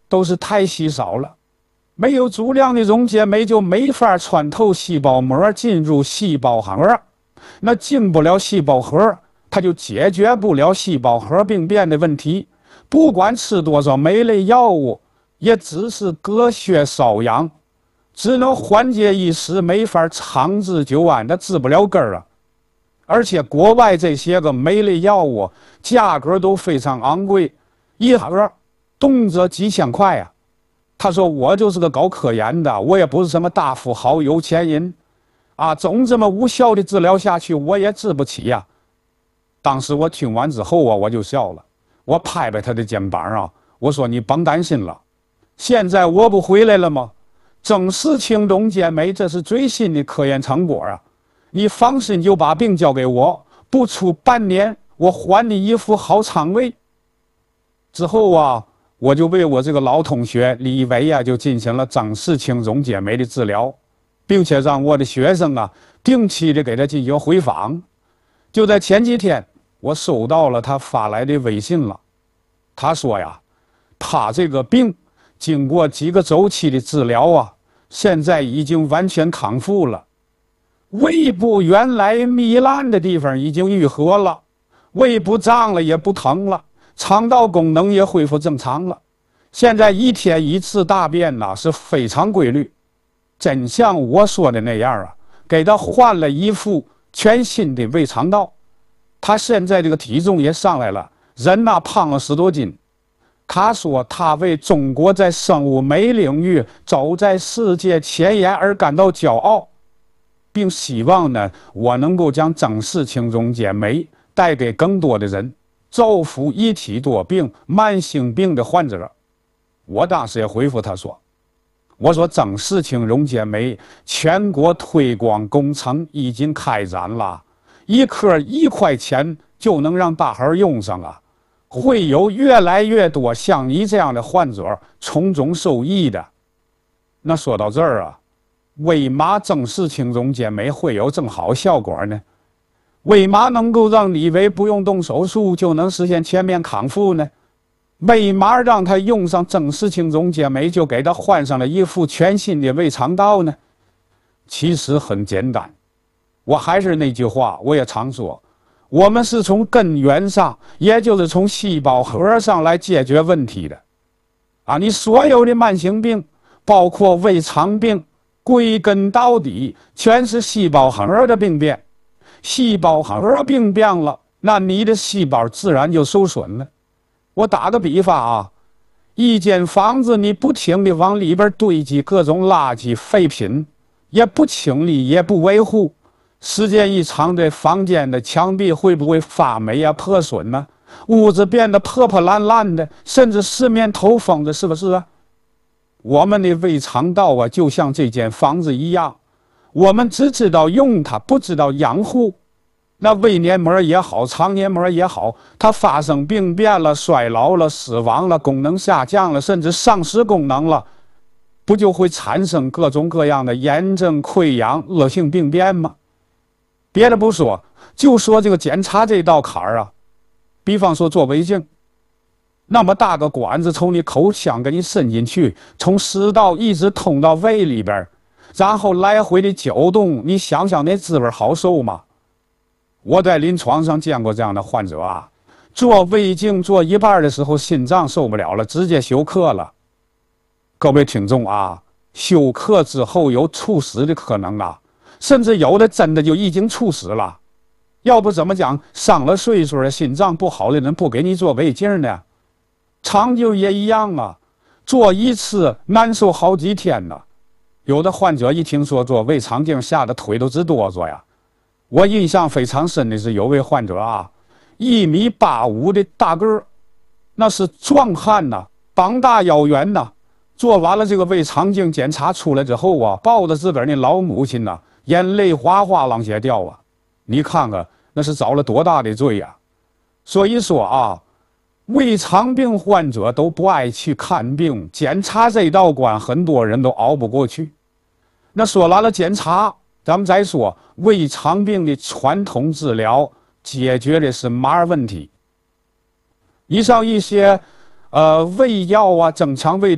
都是太稀少了，没有足量的溶解酶就没法穿透细胞膜进入细胞核，那进不了细胞核，它就解决不了细胞核病变的问题。不管吃多少酶类药物，也只是隔靴搔痒，只能缓解一时，没法长治久安，它治不了根儿啊。而且国外这些个酶类药物价格都非常昂贵，一盒动辄几千块呀。他说我就是个搞科研的，我也不是什么大富豪有钱人啊，总这么无效的治疗下去，我也治不起呀。当时我听完之后啊，我就笑了，我拍拍他的肩膀啊，我说你甭担心了，现在我不回来了吗？正视氢溶解酶，这是最新的科研成果啊！你放心就把病交给我，不出半年，我还你一副好肠胃。之后啊，我就为我这个老同学李维啊，就进行了正视氢溶解酶的治疗，并且让我的学生啊定期的给他进行回访。就在前几天，我收到了他发来的微信了。他说呀，他这个病经过几个周期的治疗啊，现在已经完全康复了。胃部原来糜烂的地方已经愈合了，胃不胀了，也不疼了，肠道功能也恢复正常了。现在一天一次大便呢是非常规律，真像我说的那样啊，给他换了一副全新的胃肠道。他现在这个体重也上来了，人呐胖了10多斤。他说他为中国在生物酶领域走在世界前沿而感到骄傲，并希望呢我能够将正视氢溶解酶带给更多的人，造福一体多病慢性病的患者。我当时也回复他说，我说正视氢溶解酶全国推广工程已经开展了，一颗1块钱就能让大伙用上啊，会有越来越多像你这样的患者从中受益的。那说到这儿啊，为嘛正视氢溶解酶会有这么好效果呢？为嘛能够让李维不用动手术就能实现全面康复呢？为嘛让他用上正视氢溶解酶就给他换上了一副全新的胃肠道呢？其实很简单，我还是那句话，我也常说，我们是从根源上，也就是从细胞核上来解决问题的。啊，你所有的慢性病，包括胃肠病，归根到底全是细胞核的病变。细胞核病变了，那你的细胞自然就受损了。我打个比方啊，一间房子你不停地往里边堆积各种垃圾废品，也不清理也不维护，时间一长，这房间的墙壁会不会发霉啊破损呢？屋子变得破破烂烂的，甚至四面透风的，是不是啊？我们的胃肠道啊，就像这间房子一样，我们只知道用它，不知道养护。那胃黏膜也好，肠黏膜也好，它发生病变了，衰老了，死亡了，功能下降了，甚至丧失功能了，不就会产生各种各样的炎症、溃疡、恶性病变吗？别的不说，就说这个检查这道坎儿啊，比方说做胃镜，那么大个管子从你口腔给你伸进去，从食道一直通到胃里边，然后来回的搅动，你想想那滋味好受吗？我在临床上见过这样的患者啊，做胃镜做一半的时候心脏受不了了，直接休克了。各位听众啊，休克之后有猝死的可能啊，甚至有的真的就已经猝死了。要不怎么讲上了岁数的心脏不好的人不给你做胃镜呢？肠镜也一样啊，做一次难受好几天呢。有的患者一听说做胃肠镜，吓得腿都直哆嗦呀。我印象非常深的是有位患者啊，1.85米的大个儿，那是壮汉呐，膀大腰圆呐。做完了这个胃肠镜检查出来之后啊，抱着自个儿那老母亲呐，眼泪哗哗往下掉啊。你看看那是遭了多大的罪呀！所以说啊，胃肠病患者都不爱去看病，检查这道关很多人都熬不过去。那说完了检查，咱们再说胃肠病的传统治疗解决的是嘛问题？以上一些胃药啊，增强胃